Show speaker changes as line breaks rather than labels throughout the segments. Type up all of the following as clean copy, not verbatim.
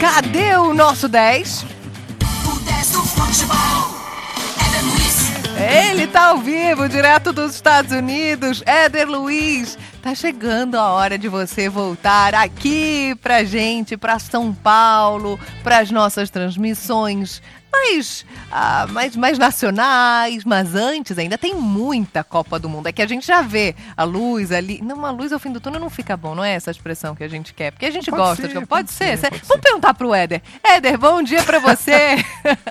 Cadê o nosso 10?
O 10 do futebol, Éder Luiz.
Ele tá ao vivo, direto dos Estados Unidos. Éder Luiz, tá chegando a hora de você voltar aqui pra gente, pra São Paulo, pras nossas transmissões mais nacionais, mas antes ainda tem muita Copa do Mundo. É que a gente já vê a luz ali. Não, a luz ao fim do túnel não fica bom, não é essa expressão que a gente quer, porque a gente gosta. Pode ser. Vamos perguntar pro Éder. Éder, bom dia pra você.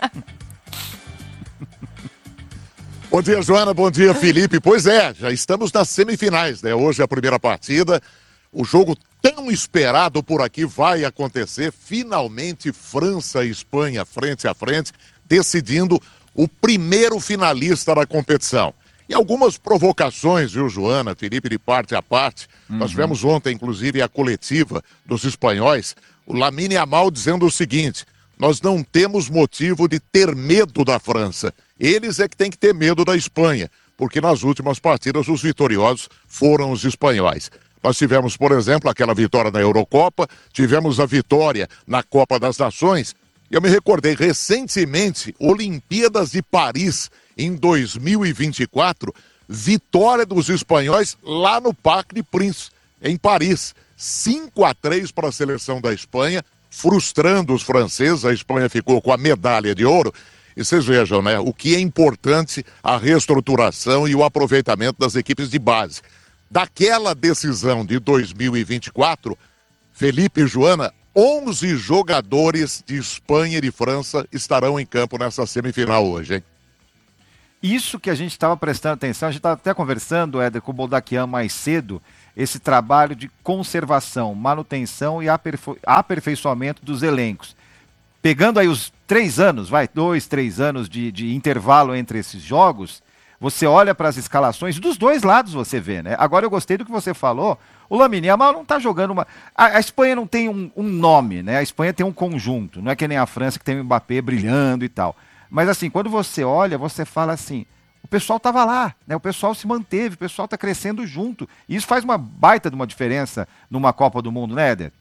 Bom dia, Joana. Bom dia, Felipe. Pois é, já estamos nas semifinais, né? Hoje é a primeira partida. O jogo tão esperado por aqui vai acontecer. Finalmente, França e Espanha frente a frente, decidindo o primeiro finalista da competição. E algumas provocações, viu, Joana, Felipe, de parte a parte. Nós tivemos ontem, inclusive, a coletiva dos espanhóis. O Lamine Yamal dizendo o seguinte: nós não temos motivo de ter medo da França. Eles é que têm que ter medo da Espanha, porque nas últimas partidas os vitoriosos foram os espanhóis. Nós tivemos, por exemplo, aquela vitória na Eurocopa, tivemos a vitória na Copa das Nações. Eu me recordei recentemente, Olimpíadas de Paris, em 2024, vitória dos espanhóis lá no Parc des Princes, em Paris. 5-3 para a seleção da Espanha, frustrando os franceses. A Espanha ficou com a medalha de ouro. E vocês vejam, né, o que é importante a reestruturação e o aproveitamento das equipes de base. Daquela decisão de 2024, Felipe e Joana, 11 jogadores de Espanha e de França estarão em campo nessa semifinal hoje, hein?
Isso que a gente estava prestando atenção, a gente estava até conversando, Éder, com o Boldaquian mais cedo, esse trabalho de conservação, manutenção e aperfeiçoamento dos elencos. Pegando aí os 3 anos, 2, 3 anos de intervalo entre esses jogos, você olha para as escalações, dos dois lados você vê, né? Agora eu gostei do que você falou, o Lamine Yamal não está jogando uma... A Espanha não tem um nome, né? A Espanha tem um conjunto, não é que nem a França que tem o Mbappé brilhando e tal. Mas assim, quando você olha, você fala assim, o pessoal estava lá, né? O pessoal se manteve, o pessoal está crescendo junto. E isso faz uma baita de uma diferença numa Copa do Mundo, né, Éder?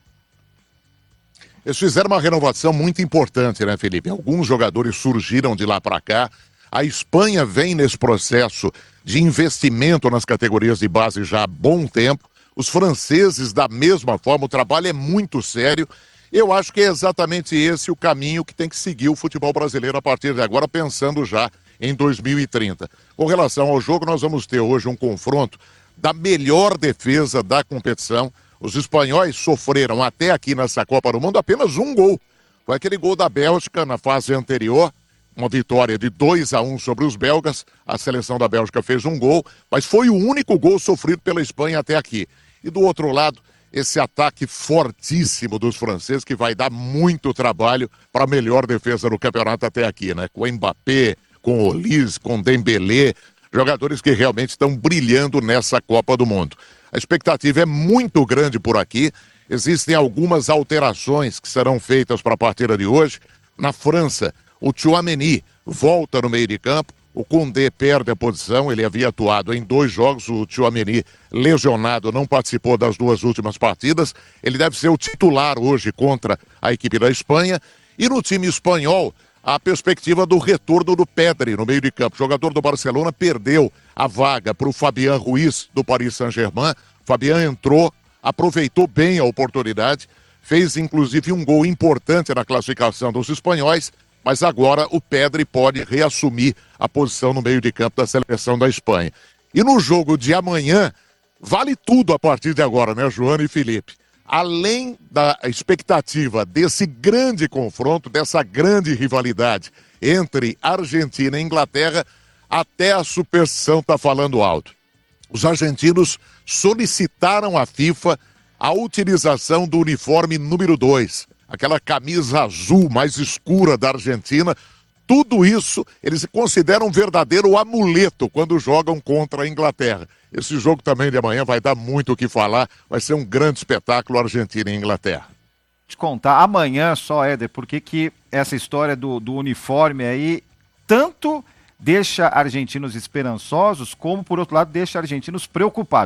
Eles fizeram uma renovação muito importante, né, Felipe? Alguns jogadores surgiram de lá para cá. A Espanha vem nesse processo de investimento nas categorias de base já há bom tempo. Os franceses, da mesma forma, o trabalho é muito sério. Eu acho que é exatamente esse o caminho que tem que seguir o futebol brasileiro a partir de agora, pensando já em 2030. Com relação ao jogo, nós vamos ter hoje um confronto da melhor defesa da competição. Os espanhóis sofreram até aqui nessa Copa do Mundo apenas um gol. Foi aquele gol da Bélgica na fase anterior. Uma vitória de 2-1 sobre os belgas. A seleção da Bélgica fez um gol, mas foi o único gol sofrido pela Espanha até aqui. E do outro lado, esse ataque fortíssimo dos franceses, que vai dar muito trabalho para a melhor defesa do campeonato até aqui, né? Com o Mbappé, com o Olise, com o Dembélé, jogadores que realmente estão brilhando nessa Copa do Mundo. A expectativa é muito grande por aqui. Existem algumas alterações que serão feitas para a partida de hoje. Na França, o Tchouaméni volta no meio de campo, o Koundé perde a posição, ele havia atuado em 2 jogos, o Tchouaméni lesionado não participou das 2 últimas partidas, ele deve ser o titular hoje contra a equipe da Espanha, e no time espanhol, a perspectiva do retorno do Pedri no meio de campo. O jogador do Barcelona perdeu a vaga para o Fabián Ruiz do Paris Saint-Germain, o Fabián entrou, aproveitou bem a oportunidade, fez inclusive um gol importante na classificação dos espanhóis, mas agora o Pedri pode reassumir a posição no meio de campo da seleção da Espanha. E no jogo de amanhã, vale tudo a partir de agora, né, Joana e Felipe? Além da expectativa desse grande confronto, dessa grande rivalidade entre Argentina e Inglaterra, até a superstição está falando alto. Os argentinos solicitaram à FIFA a utilização do uniforme número 2. Aquela camisa azul mais escura da Argentina, tudo isso eles consideram um verdadeiro amuleto quando jogam contra a Inglaterra. Esse jogo também de amanhã vai dar muito o que falar, vai ser um grande espetáculo Argentina e Inglaterra.
Te contar amanhã só, Éder, porque que essa história do uniforme aí tanto deixa argentinos esperançosos, como por outro lado deixa argentinos preocupados.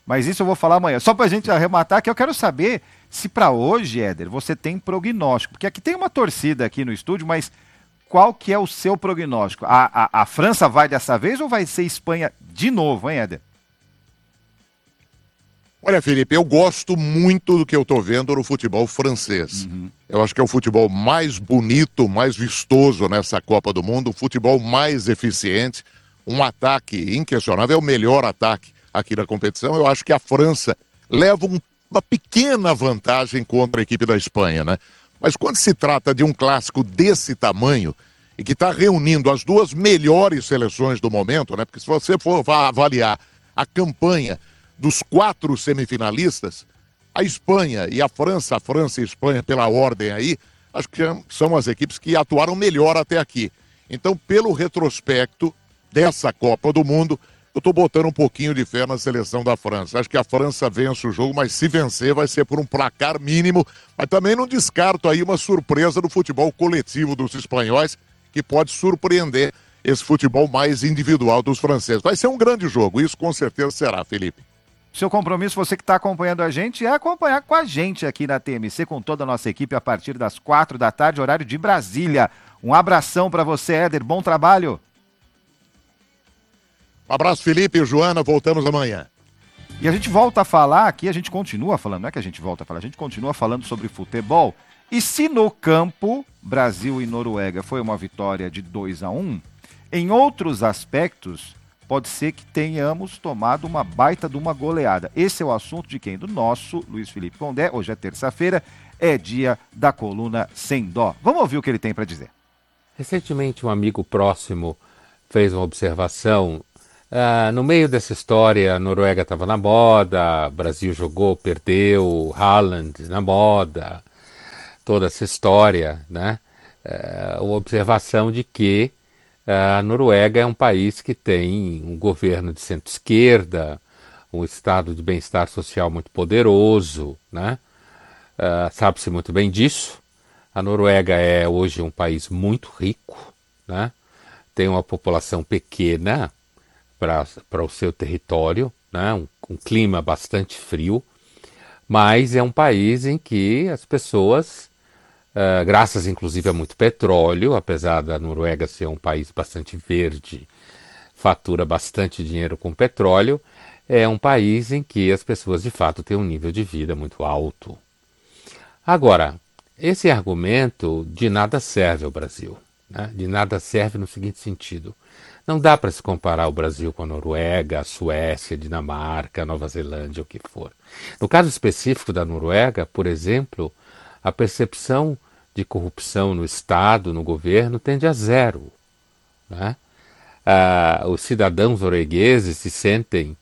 Mas isso eu vou falar amanhã. Só pra gente arrematar, que eu quero saber se para hoje, Éder, você tem prognóstico. Porque aqui tem uma torcida aqui no estúdio, mas qual que é o seu prognóstico? A França vai dessa vez ou vai ser Espanha de novo, hein, Éder?
Olha, Felipe, eu gosto muito do que eu tô vendo no futebol francês. Eu acho que é o futebol mais bonito, mais vistoso nessa Copa do Mundo, o futebol mais eficiente, um ataque inquestionável, é o melhor ataque aqui na competição. Eu acho que a França leva uma pequena vantagem contra a equipe da Espanha, né? Mas quando se trata de um clássico desse tamanho e que está reunindo as duas melhores seleções do momento, né? Porque se você for avaliar a campanha dos 4 semifinalistas, a Espanha e a França e a Espanha pela ordem aí, acho que são as equipes que atuaram melhor até aqui. Então, pelo retrospecto dessa Copa do Mundo, eu estou botando um pouquinho de fé na seleção da França. Acho que a França vence o jogo, mas se vencer vai ser por um placar mínimo. Mas também não descarto aí uma surpresa do futebol coletivo dos espanhóis, que pode surpreender esse futebol mais individual dos franceses. Vai ser um grande jogo, isso com certeza será, Felipe.
Seu compromisso, você que está acompanhando a gente, é acompanhar com a gente aqui na TMC, com toda a nossa equipe, a partir das 4 da tarde, horário de Brasília. Um abração para você, Éder. Bom trabalho.
Um abraço, Felipe e Joana. Voltamos amanhã.
E a gente volta a falar aqui, a gente continua falando, não é que a gente volta a falar, a gente continua falando sobre futebol. E se no campo, Brasil e Noruega foi uma vitória de 2-1, em outros aspectos, pode ser que tenhamos tomado uma baita de uma goleada. Esse é o assunto de quem? Do nosso Luiz Felipe Pondé. Hoje é terça-feira, é dia da coluna Sem Dó. Vamos ouvir o que ele tem para dizer.
Recentemente, um amigo próximo fez uma observação. No meio dessa história, a Noruega estava na moda, o Brasil jogou, perdeu, Haaland na moda, toda essa história, né? Uma observação de que a Noruega é um país que tem um governo de centro-esquerda, um estado de bem-estar social muito poderoso, né? Sabe-se muito bem disso. A Noruega é hoje um país muito rico, né? Tem uma população pequena para o seu território, né? Um clima bastante frio, mas é um país em que as pessoas, graças inclusive a muito petróleo, apesar da Noruega ser um país bastante verde, fatura bastante dinheiro com petróleo, é um país em que as pessoas de fato têm um nível de vida muito alto. Agora, esse argumento de nada serve ao Brasil, né? De nada serve no seguinte sentido: não dá para se comparar o Brasil com a Noruega, a Suécia, a Dinamarca, a Nova Zelândia, o que for. No caso específico da Noruega, por exemplo, a percepção de corrupção no Estado, no governo, tende a zero, né? Os cidadãos noruegueses se sentem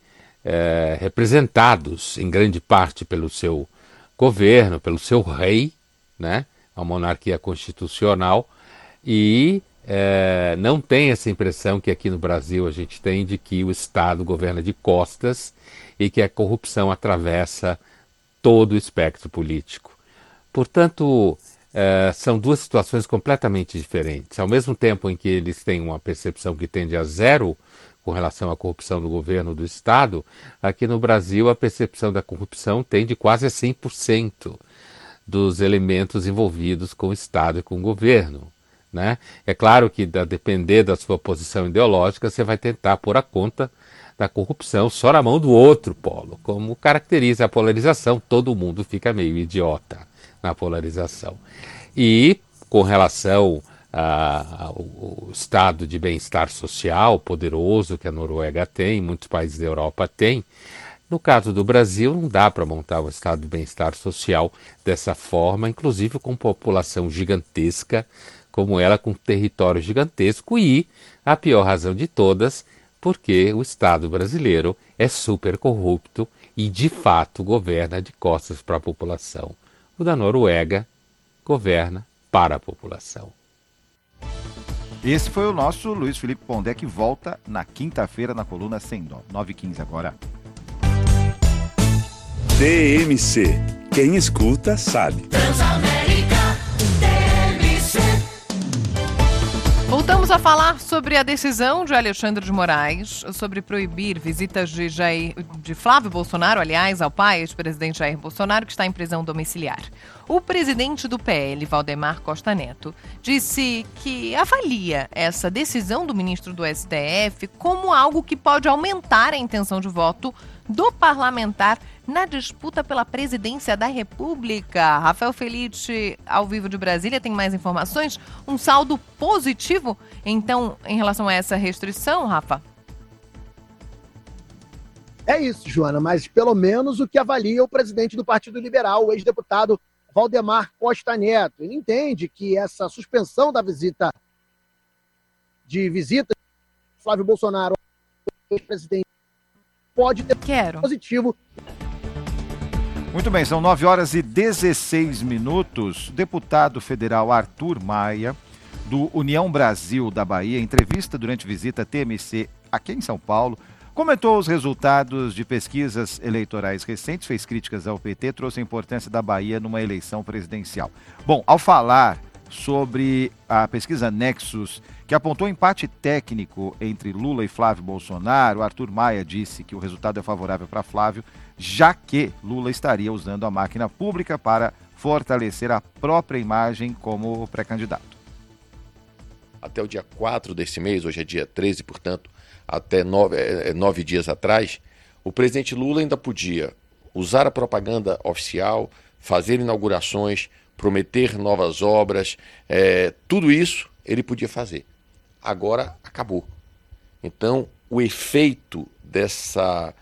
representados em grande parte pelo seu governo, pelo seu rei, né? A monarquia constitucional, e não tem essa impressão que aqui no Brasil a gente tem de que o Estado governa de costas e que a corrupção atravessa todo o espectro político. Portanto, são duas situações completamente diferentes. Ao mesmo tempo em que eles têm uma percepção que tende a zero com relação à corrupção do governo do Estado, aqui no Brasil a percepção da corrupção tende quase a 100% dos elementos envolvidos com o Estado e com o governo, né? É claro que, a depender da sua posição ideológica, você vai tentar pôr a conta da corrupção só na mão do outro polo, como caracteriza a polarização. Todo mundo fica meio idiota na polarização. E com relação ao estado de bem-estar social poderoso que a Noruega tem, muitos países da Europa têm, no caso do Brasil não dá para montar um estado de bem-estar social dessa forma, inclusive com população gigantesca como ela, com território gigantesco, e, a pior razão de todas, porque o Estado brasileiro é super corrupto e, de fato, governa de costas para a população. O da Noruega governa para a população.
Esse foi o nosso Luiz Felipe Pondé, que volta na quinta-feira na coluna Sem Dó. 9h15 agora.
TMC. Quem escuta sabe.
Transamérica, TMC.
Voltamos a falar sobre a decisão de Alexandre de Moraes sobre proibir visitas de Flávio Bolsonaro, aliás, ao pai, ex-presidente Jair Bolsonaro, que está em prisão domiciliar. O presidente do PL, Valdemar Costa Neto, disse que avalia essa decisão do ministro do STF como algo que pode aumentar a intenção de voto do parlamentar na disputa pela presidência da República. Rafael Felite, ao vivo de Brasília, tem mais informações. Um saldo positivo, então, em relação a essa restrição, Rafa?
É isso, Joana, mas pelo menos o que avalia o presidente do Partido Liberal, o ex-deputado Valdemar Costa Neto. Ele entende que essa suspensão da visita de Flávio Bolsonaro, ex-presidente, pode ter positivo.
Muito bem, são 9h16. Deputado federal Arthur Maia, do União Brasil da Bahia, em entrevista durante visita à TMC aqui em São Paulo, comentou os resultados de pesquisas eleitorais recentes, fez críticas ao PT, trouxe a importância da Bahia numa eleição presidencial. Bom, ao falar sobre a pesquisa Nexus, que apontou empate técnico entre Lula e Flávio Bolsonaro, Arthur Maia disse que o resultado é favorável para Flávio, já que Lula estaria usando a máquina pública para fortalecer a própria imagem como pré-candidato.
Até o dia 4 desse mês, hoje é dia 13, portanto, até 9 dias atrás, o presidente Lula ainda podia usar a propaganda oficial, fazer inaugurações, prometer novas obras, tudo isso ele podia fazer. Agora acabou. Então, o efeito dessa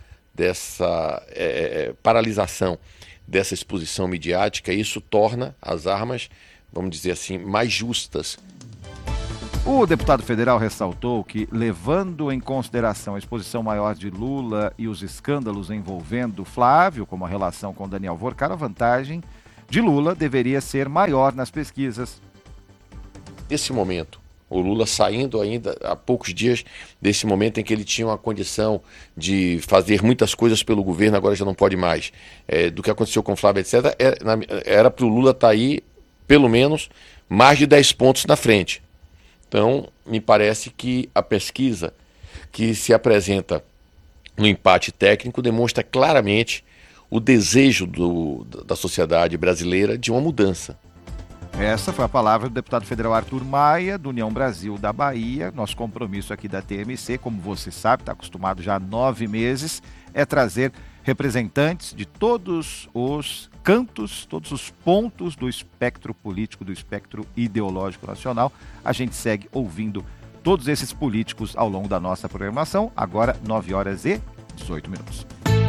paralisação, dessa exposição midiática, isso torna as armas, vamos dizer assim, mais justas.
O deputado federal ressaltou que, levando em consideração a exposição maior de Lula e os escândalos envolvendo Flávio, como a relação com Daniel Vorcar, a vantagem de Lula deveria ser maior nas pesquisas.
Nesse momento, o Lula saindo ainda há poucos dias desse momento em que ele tinha uma condição de fazer muitas coisas pelo governo, agora já não pode mais. Do que aconteceu com o Flávio, etc., era para o Lula estar aí, pelo menos, mais de 10 pontos na frente. Então, me parece que a pesquisa que se apresenta no empate técnico demonstra claramente o desejo da sociedade brasileira de uma mudança.
Essa foi a palavra do deputado federal Arthur Maia, do União Brasil da Bahia. Nosso compromisso aqui da TMC, como você sabe, está acostumado já há 9 meses, é trazer representantes de todos os cantos, todos os pontos do espectro político, do espectro ideológico nacional. A gente segue ouvindo todos esses políticos ao longo da nossa programação. Agora, 9h18.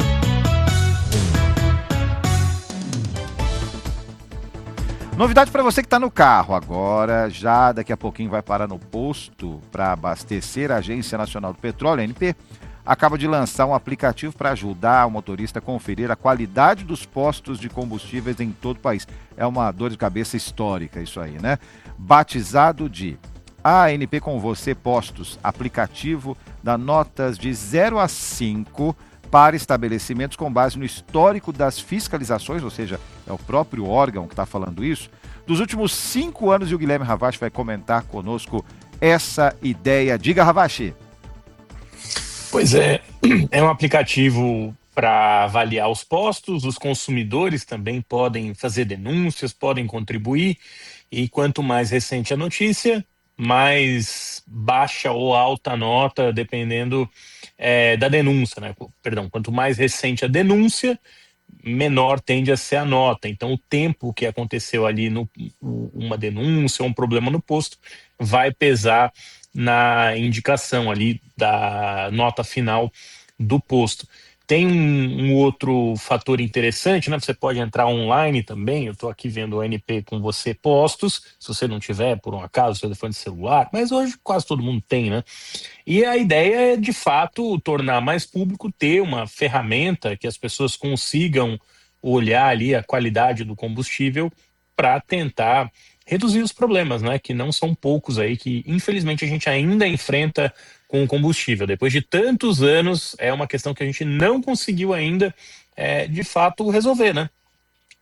Novidade para você que está no carro agora, já daqui a pouquinho vai parar no posto para abastecer. A Agência Nacional do Petróleo, a ANP, acaba de lançar um aplicativo para ajudar o motorista a conferir a qualidade dos postos de combustíveis em todo o país. É uma dor de cabeça histórica isso aí, né? Batizado de ANP com Você Postos, aplicativo dá notas de 0 a 5 para estabelecimentos com base no histórico das fiscalizações, ou seja, é o próprio órgão que está falando isso, dos últimos 5 anos, e o Guilherme Ravache vai comentar conosco essa ideia. Diga, Ravache.
Pois é um aplicativo para avaliar os postos, os consumidores também podem fazer denúncias, podem contribuir, e quanto mais recente a notícia, mais baixa ou alta a nota, dependendo da denúncia, né? Perdão, quanto mais recente a denúncia, menor tende a ser a nota. Então, o tempo que aconteceu ali uma denúncia ou um problema no posto vai pesar na indicação ali da nota final do posto. Tem um outro fator interessante, né? Você pode entrar online também. Eu estou aqui vendo o ANP com Você Postos, se você não tiver, por um acaso, seu telefone celular, mas hoje quase todo mundo tem, né? E a ideia é, de fato, tornar mais público, ter uma ferramenta que as pessoas consigam olhar ali a qualidade do combustível para tentar reduzir os problemas, né? Que não são poucos aí, que infelizmente a gente ainda enfrenta com o combustível. Depois de tantos anos, é uma questão que a gente não conseguiu ainda, de fato, resolver, né?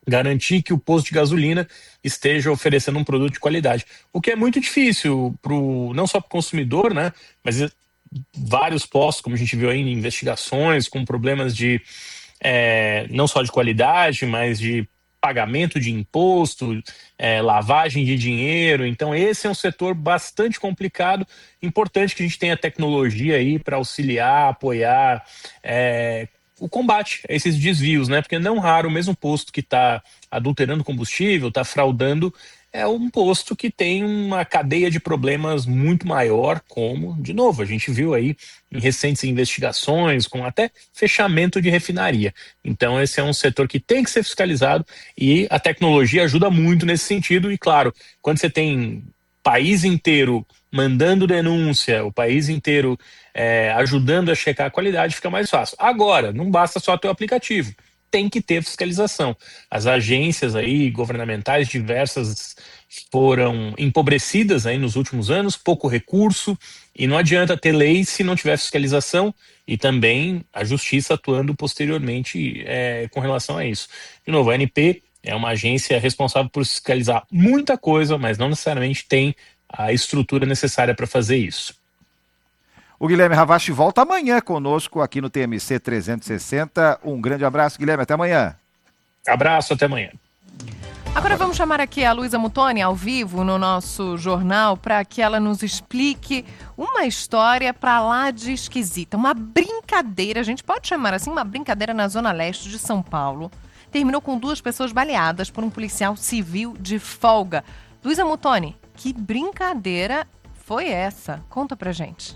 garantir que o posto de gasolina esteja oferecendo um produto de qualidade. O que é muito difícil, não só para o consumidor, né, mas vários postos, como a gente viu aí em investigações, com problemas de não só de qualidade, mas de pagamento de imposto, lavagem de dinheiro. Então esse é um setor bastante complicado, importante que a gente tenha tecnologia aí para auxiliar, apoiar o combate a esses desvios, né? Porque não raro o mesmo posto que está adulterando combustível, está fraudando, é um posto que tem uma cadeia de problemas muito maior, como, de novo, a gente viu aí em recentes investigações, com até fechamento de refinaria. Então esse é um setor que tem que ser fiscalizado e a tecnologia ajuda muito nesse sentido. E claro, quando você tem país inteiro mandando denúncia, o país inteiro ajudando a checar a qualidade, fica mais fácil. Agora, não basta só ter o aplicativo, tem que ter fiscalização. As agências aí governamentais diversas foram empobrecidas aí nos últimos anos, pouco recurso, e não adianta ter lei se não tiver fiscalização e também a justiça atuando posteriormente com relação a isso. De novo, a ANP é uma agência responsável por fiscalizar muita coisa, mas não necessariamente tem a estrutura necessária para fazer isso.
O Guilherme Ravache volta amanhã conosco aqui no TMC 360. Um grande abraço, Guilherme. Até amanhã.
Abraço, até amanhã.
Agora vamos chamar aqui a Luísa Muttoni, ao vivo, no nosso jornal, para que ela nos explique uma história para lá de esquisita. Uma brincadeira, a gente pode chamar assim, uma brincadeira na zona leste de São Paulo. Terminou com 2 pessoas baleadas por um policial civil de folga. Luísa Muttoni, que brincadeira foi essa? Conta pra gente.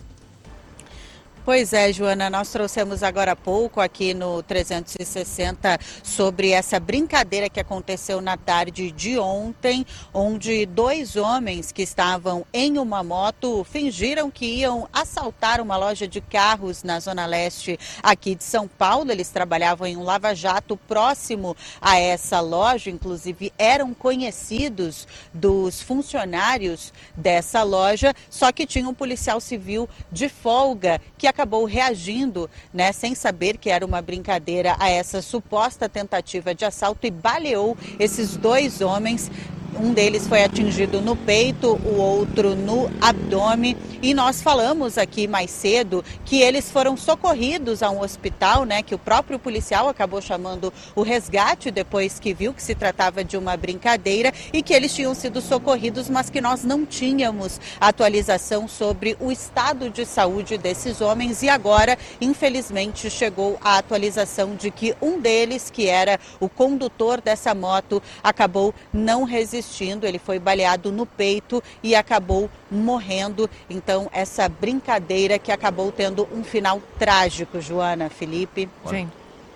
Pois é, Joana, nós trouxemos agora há pouco aqui no 360 sobre essa brincadeira que aconteceu na tarde de ontem, onde 2 homens que estavam em uma moto fingiram que iam assaltar uma loja de carros na zona leste aqui de São Paulo. Eles trabalhavam em um lava-jato próximo a essa loja, inclusive eram conhecidos dos funcionários dessa loja, só que tinha um policial civil de folga que acabou reagindo, né, sem saber que era uma brincadeira a essa suposta tentativa de assalto e baleou esses 2 homens. Um deles foi atingido no peito, o outro no abdômen. E nós falamos aqui mais cedo que eles foram socorridos a um hospital, né? Que o próprio policial acabou chamando o resgate depois que viu que se tratava de uma brincadeira e que eles tinham sido socorridos, mas que nós não tínhamos atualização sobre o estado de saúde desses homens. E agora, infelizmente, chegou a atualização de que um deles, que era o condutor dessa moto, acabou não resistindo. Ele foi baleado no peito e acabou morrendo. Então, essa brincadeira que acabou tendo um final trágico, Joana, Felipe.
Sim.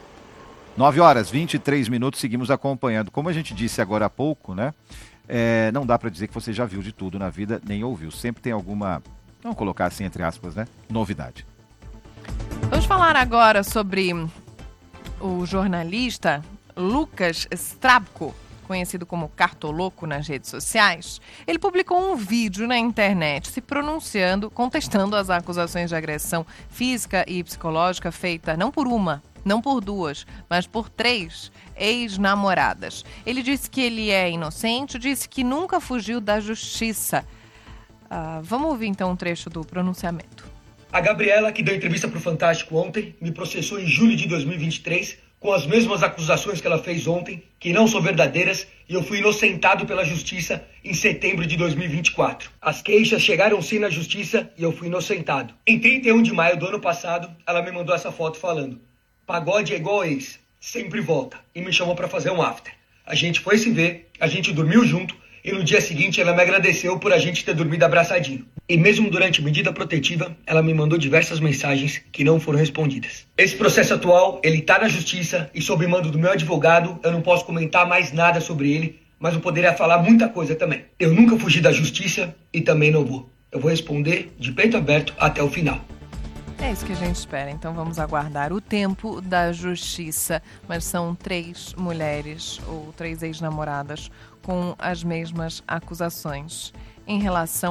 9h23, seguimos acompanhando. Como a gente disse agora há pouco, né? Não dá para dizer que você já viu de tudo na vida, nem ouviu. Sempre tem alguma, vamos colocar assim entre aspas, né? Novidade.
Vamos falar agora sobre o jornalista Lucas Strabko, conhecido como Cartoloco nas redes sociais. Ele publicou um vídeo na internet se pronunciando, contestando as acusações de agressão física e psicológica feita não por uma, não por 2, mas por 3 ex-namoradas. Ele disse que ele é inocente, disse que nunca fugiu da justiça. Vamos ouvir então um trecho do pronunciamento.
A Gabriela, que deu entrevista para o Fantástico ontem, me processou em julho de 2023 com as mesmas acusações que ela fez ontem, que não são verdadeiras, e eu fui inocentado pela justiça em setembro de 2024. As queixas chegaram sim na justiça e eu fui inocentado. Em 31 de maio do ano passado, ela me mandou essa foto falando: pagode é igual ex, sempre volta, e me chamou para fazer um after. A gente foi se ver, a gente dormiu junto, e no dia seguinte ela me agradeceu por a gente ter dormido abraçadinho. E mesmo durante medida protetiva, ela me mandou diversas mensagens que não foram respondidas. Esse processo atual, ele tá na justiça e sob mando do meu advogado, eu não posso comentar mais nada sobre ele, mas eu poderia falar muita coisa também. Eu nunca fugi da justiça e também não vou. Eu vou responder de peito aberto até o final.
É isso que a gente espera, então vamos aguardar o tempo da justiça. Mas são 3 mulheres ou 3 ex-namoradas com as mesmas acusações em relação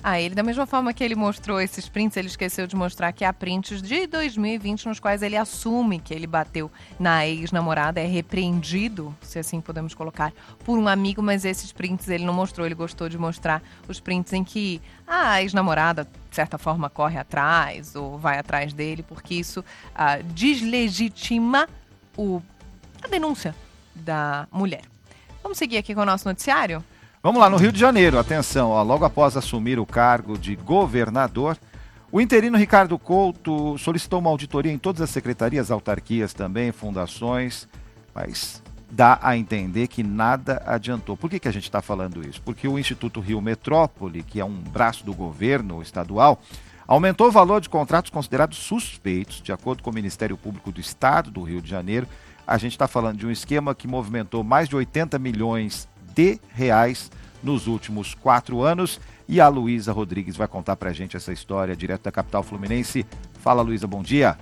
a ele. Da mesma forma que ele mostrou esses prints, ele esqueceu de mostrar que há prints de 2020 nos quais ele assume que ele bateu na ex-namorada, é repreendido, se assim podemos colocar, por um amigo, mas esses prints ele não mostrou, ele gostou de mostrar os prints em que a ex-namorada, de certa forma, corre atrás ou vai atrás dele, porque isso deslegitima a denúncia da mulher. Vamos seguir aqui com o nosso noticiário?
Vamos lá, no Rio de Janeiro, atenção, logo após assumir o cargo de governador, o interino Ricardo Couto solicitou uma auditoria em todas as secretarias, autarquias também, fundações, mas dá a entender que nada adiantou. Por que a gente está falando isso? Porque o Instituto Rio Metrópole, que é um braço do governo estadual, aumentou o valor de contratos considerados suspeitos, de acordo com o Ministério Público do Estado do Rio de Janeiro. A gente está falando de um esquema que movimentou mais de 80 milhões de reais nos últimos 4 anos. E a Luísa Rodrigues vai contar pra gente essa história direto da capital fluminense. Fala, Luísa, bom dia.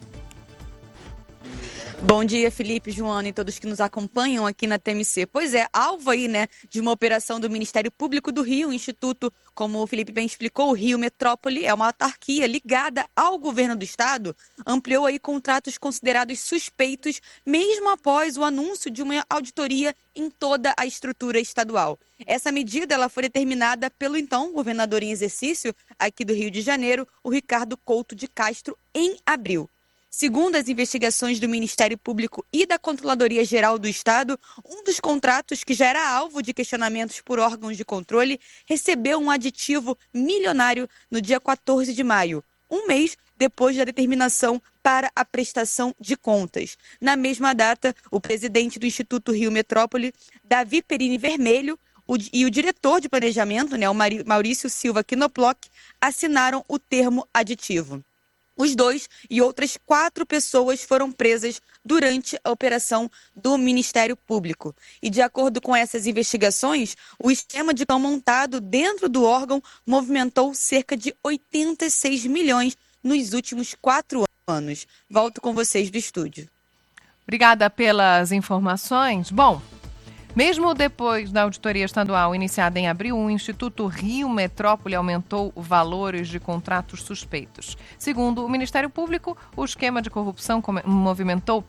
Bom dia, Felipe, Joana e todos que nos acompanham aqui na TMC. Pois é, alvo aí, de uma operação do Ministério Público do Rio, o Instituto, como o Felipe bem explicou, o Rio Metrópole é uma autarquia ligada ao governo do estado, ampliou aí contratos considerados suspeitos, mesmo após o anúncio de uma auditoria em toda a estrutura estadual. Essa medida ela foi determinada pelo então governador em exercício aqui do Rio de Janeiro, o Ricardo Couto de Castro, em abril. Segundo as investigações do Ministério Público e da Controladoria Geral do Estado, um dos contratos que já era alvo de questionamentos por órgãos de controle recebeu um aditivo milionário no dia 14 de maio, um mês depois da determinação para a prestação de contas. Na mesma data, o presidente do Instituto Rio Metrópole, Davi Perini Vermelho, e o diretor de planejamento, o Maurício Silva Knoploch, assinaram o termo aditivo. Os 2 e outras 4 pessoas foram presas durante a operação do Ministério Público. E de acordo com essas investigações, o esquema de cão montado dentro do órgão movimentou cerca de 86 milhões nos últimos 4 anos. Volto com vocês do estúdio.
Obrigada pelas informações. Bom, mesmo depois da auditoria estadual iniciada em abril, o Instituto Rio Metrópole aumentou valores de contratos suspeitos. Segundo o Ministério Público, o esquema de corrupção movimentou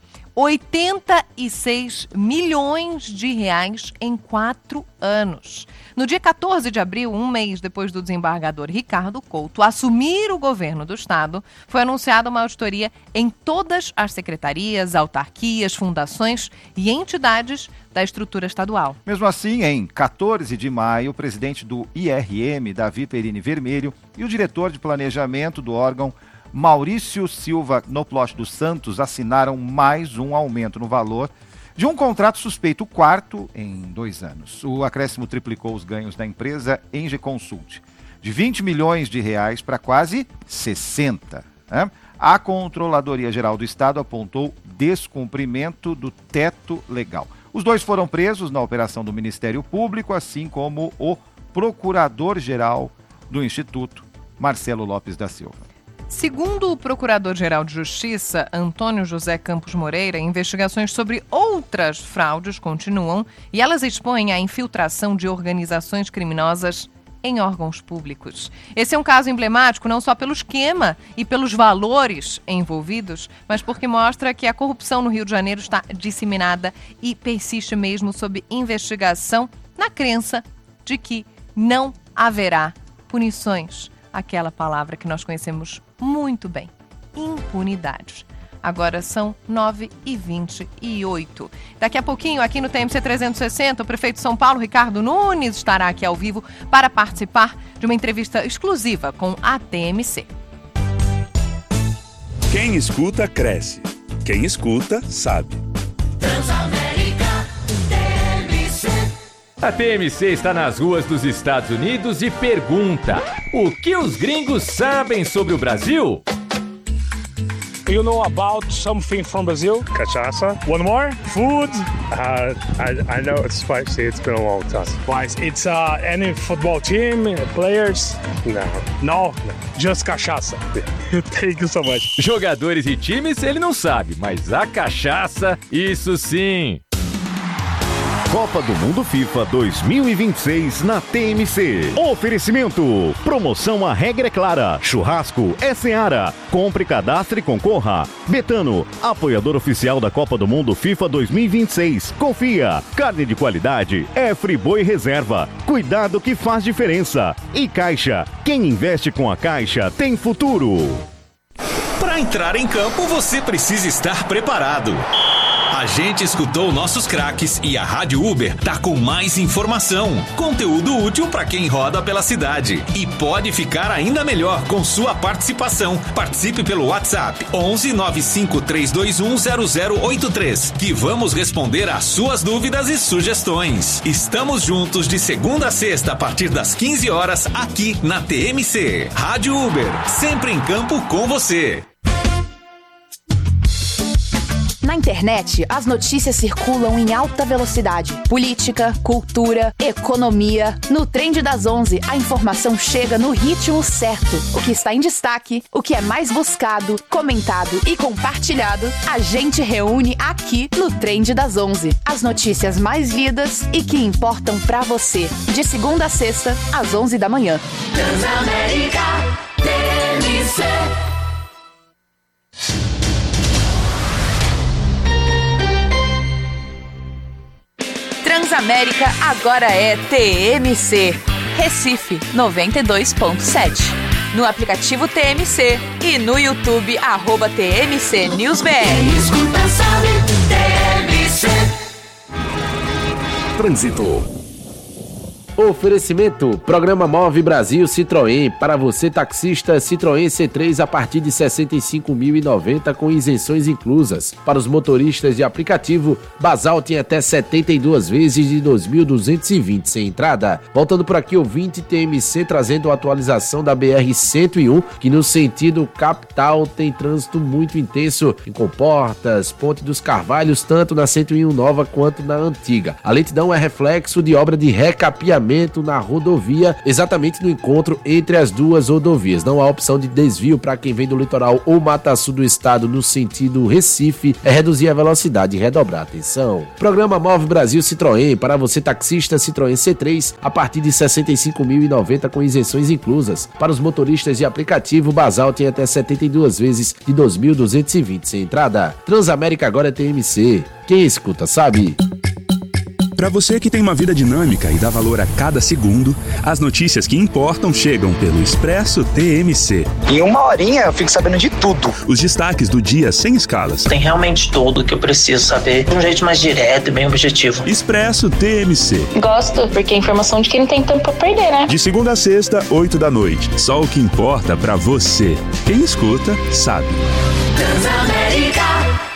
86 milhões de reais em 4 anos. No dia 14 de abril, um mês depois do desembargador Ricardo Couto assumir o governo do estado, foi anunciada uma auditoria em todas as secretarias, autarquias, fundações e entidades da estrutura estadual.
Mesmo assim, em 14 de maio, o presidente do IRM, Davi Perini Vermelho, e o diretor de planejamento do órgão, Maurício Silva Knoploch dos Santos, assinaram mais um aumento no valor de um contrato suspeito, o 4º em 2 anos. O acréscimo triplicou os ganhos da empresa Enge Consult, de 20 milhões de reais para quase 60. A Controladoria Geral do Estado apontou descumprimento do teto legal. Os 2 foram presos na operação do Ministério Público, assim como o Procurador-Geral do Instituto, Marcelo Lopes da Silva.
Segundo o Procurador-Geral de Justiça, Antônio José Campos Moreira, investigações sobre outras fraudes continuam e elas expõem a infiltração de organizações criminosas em órgãos públicos. Esse é um caso emblemático não só pelo esquema e pelos valores envolvidos, mas porque mostra que a corrupção no Rio de Janeiro está disseminada e persiste mesmo sob investigação, na crença de que não haverá punições. Aquela palavra que nós conhecemos muito bem, impunidade. Agora são 9h28. Daqui a pouquinho, aqui no TMC 360, o prefeito de São Paulo, Ricardo Nunes, estará aqui ao vivo para participar de uma entrevista exclusiva com a TMC.
Quem escuta, cresce. Quem escuta, sabe.
Transamérica, TMC.
A TMC está nas ruas dos Estados Unidos e pergunta: o que os gringos sabem sobre o Brasil?
You know about something from Brazil? Cachaça. One more? Food?
I know it's spicy. It's been a long time.
Wise. It's any football team, players? No. Just cachaça.
Thank you so much.
Jogadores e times ele não sabe, mas a cachaça, isso sim.
Copa do Mundo FIFA 2026 na TMC. Oferecimento. Promoção A Regra é Clara. Churrasco é Seara. Compre, cadastre e concorra. Betano, apoiador oficial da Copa do Mundo FIFA 2026. Confia. Carne de qualidade é Friboi Reserva. Cuidado que faz diferença. E Caixa. Quem investe com a Caixa tem futuro.
Para entrar em campo, você precisa estar preparado. A gente escutou nossos craques e a Rádio Uber tá com mais informação, conteúdo útil para quem roda pela cidade. E pode ficar ainda melhor com sua participação. Participe pelo WhatsApp 11 95 321 0083, que vamos responder às suas dúvidas e sugestões. Estamos juntos de segunda a sexta a partir das 15 horas aqui na TMC. Rádio Uber, sempre em campo com você.
Na internet, as notícias circulam em alta velocidade. Política, cultura, economia. No Trend das 11, a informação chega no ritmo certo. O que está em destaque, o que é mais buscado, comentado e compartilhado, a gente reúne aqui no Trend das 11. As notícias mais lidas e que importam pra você. De segunda a sexta, às 11 da manhã.
Transamérica TMC.
Transamérica agora é TMC. Recife 92.7. No aplicativo TMC e no YouTube @TMC NewsBR.
Escuta, sabe, TMC.
Trânsito. Oferecimento, Programa Move Brasil Citroën, para você taxista Citroën C3 a partir de 65.090 com isenções inclusas. Para os motoristas de aplicativo, Basalt em até 72 vezes de 2.220 sem entrada. Voltando por aqui, ouvinte TMC trazendo a atualização da BR-101, que no sentido capital tem trânsito muito intenso em Comportas, Ponte dos Carvalhos, tanto na 101 nova quanto na antiga. A lentidão é reflexo de obra de recapeamento na rodovia, exatamente no encontro entre as duas rodovias. Não há opção de desvio para quem vem do litoral ou Mata Sul do estado no sentido Recife, é reduzir a velocidade e redobrar a atenção. Programa Move Brasil Citroën, para você taxista Citroën C3 a partir de 65.090 com isenções inclusas. Para os motoristas de aplicativo, Basalt tem até 72 vezes de 2.220 sem entrada. Transamérica agora é TMC. Quem escuta sabe.
Para você que tem uma vida dinâmica e dá valor a cada segundo, as notícias que importam chegam pelo Expresso TMC.
Em uma horinha eu fico sabendo de tudo.
Os destaques do dia sem escalas.
Tem realmente tudo o que eu preciso saber de um jeito mais direto e bem objetivo.
Expresso TMC.
Gosto, porque é informação de quem não tem tempo pra perder, né?
De segunda a sexta, 8 da noite. Só o que importa pra você. Quem escuta, sabe.
Transamérica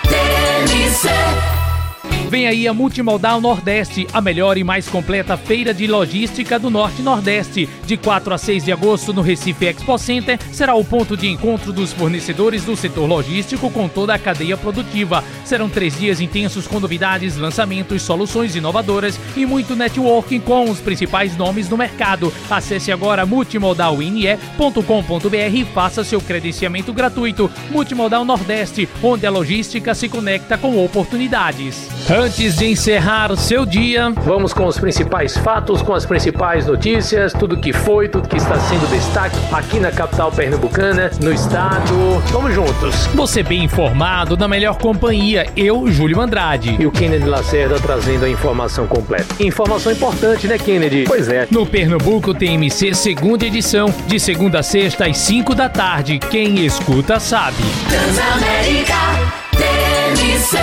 TMC.
Vem aí a Multimodal Nordeste, a melhor e mais completa feira de logística do Norte e Nordeste. De 4 a 6 de agosto no Recife Expo Center, será o ponto de encontro dos fornecedores do setor logístico com toda a cadeia produtiva. Serão 3 dias intensos com novidades, lançamentos, soluções inovadoras e muito networking com os principais nomes do mercado. Acesse agora multimodalne.com.br e faça seu credenciamento gratuito. Multimodal Nordeste, onde a logística se conecta com oportunidades. Antes de encerrar o seu dia, vamos com os principais fatos, com as principais notícias, tudo que foi, tudo que está sendo destaque aqui na capital pernambucana, no estado. Vamos juntos. Você bem informado, na melhor companhia, eu, Júlio Andrade. E o Kennedy Lacerda trazendo a informação completa. Informação importante, né, Kennedy? Pois é. No Pernambuco TMC, segunda edição, de segunda a sexta às 5 da tarde. Quem escuta sabe.
Transamérica TMC.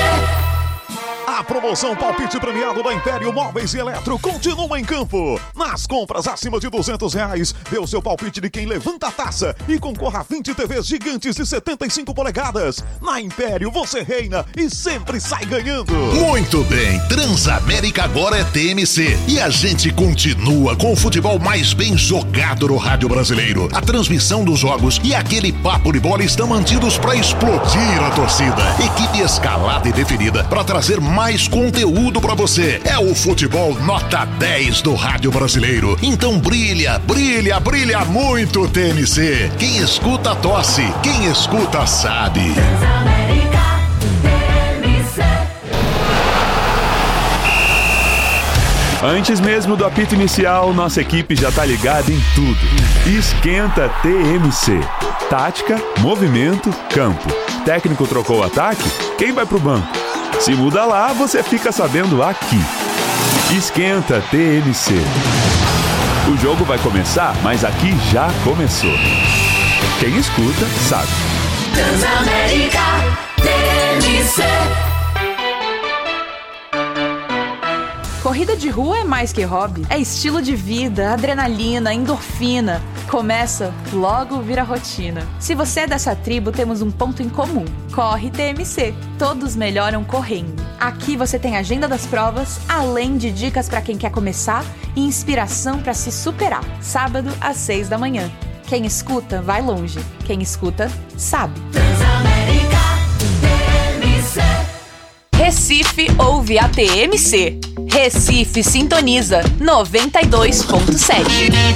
A promoção Palpite Premiado da Império Móveis e Eletro continua em campo. Nas compras acima de R$200, dê o seu palpite de quem levanta a taça e concorra a 20 TVs gigantes de 75 polegadas. Na Império você reina e sempre sai ganhando.
Muito bem, Transamérica agora é TMC e a gente continua com o futebol mais bem jogado no rádio brasileiro. A transmissão dos jogos e aquele papo de bola estão mantidos para explodir a torcida. Equipe escalada e definida para trazer mais conteúdo pra você. É o futebol nota 10 do rádio brasileiro. Então brilha, brilha, brilha muito, TMC. Quem escuta tosse, quem escuta sabe.
Antes mesmo do apito inicial, nossa equipe já tá ligada em tudo. Esquenta TMC. Tática, movimento, campo. Técnico trocou o ataque? Quem vai pro banco? Se muda lá, você fica sabendo aqui. Esquenta TMC. O jogo vai começar, mas aqui já começou. Quem escuta, sabe.
Transamérica TMC.
Corrida de rua é mais que hobby. É estilo de vida, adrenalina, endorfina. Começa, logo vira rotina. Se você é dessa tribo, temos um ponto em comum. Corre TMC. Todos melhoram correndo. Aqui você tem a agenda das provas, além de dicas para quem quer começar e inspiração para se superar. Sábado, às 6 da manhã. Quem escuta, vai longe. Quem escuta, sabe.
Transamérica TMC.
Recife ouve a TMC. Recife sintoniza 92.7.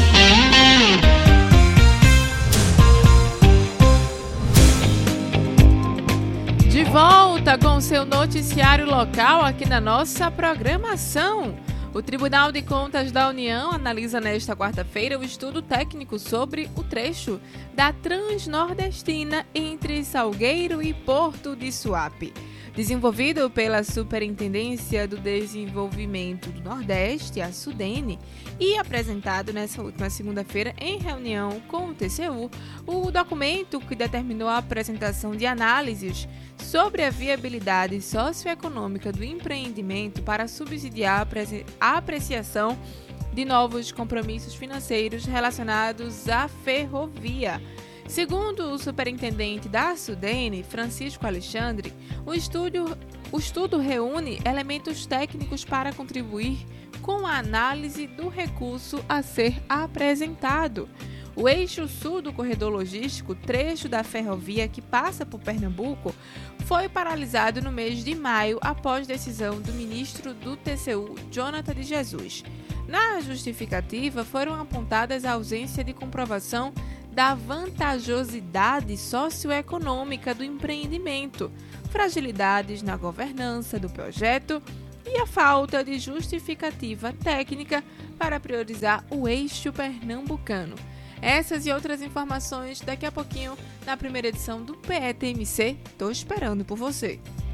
De volta com o seu noticiário local aqui na nossa programação. O Tribunal de Contas da União analisa nesta quarta-feira o estudo técnico sobre o trecho da Transnordestina entre Salgueiro e Porto de Suape. Desenvolvido pela Superintendência do Desenvolvimento do Nordeste, a SUDENE, e apresentado nessa última segunda-feira em reunião com o TCU, o documento que determinou a apresentação de análises sobre a viabilidade socioeconômica do empreendimento para subsidiar a apreciação de novos compromissos financeiros relacionados à ferrovia. Segundo o superintendente da SUDENE, Francisco Alexandre, o estudo reúne elementos técnicos para contribuir com a análise do recurso a ser apresentado. O eixo sul do corredor logístico, trecho da ferrovia que passa por Pernambuco, foi paralisado no mês de maio após decisão do ministro do TCU, Jonathan de Jesus. Na justificativa, foram apontadas a ausência de comprovação da vantajosidade socioeconômica do empreendimento, fragilidades na governança do projeto e a falta de justificativa técnica para priorizar o eixo pernambucano. Essas e outras informações daqui a pouquinho na primeira edição do PETMC. Tô esperando por você.